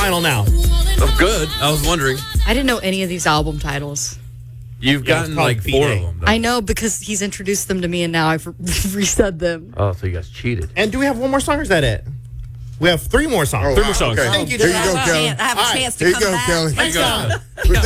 final now? Oh, good. I was wondering. I didn't know any of these album titles. You've gotten probably like 4 of B-Day. them. I know because he's introduced them to me and now I've resaid them. Oh, so you guys cheated. And do we have one more song or is that it? We have 3 more songs. Oh, Three wow. more songs. Okay. Thank you, Here you Jeff. go, Kelly. I have a chance to Here you come go, back. Kelly. Next time.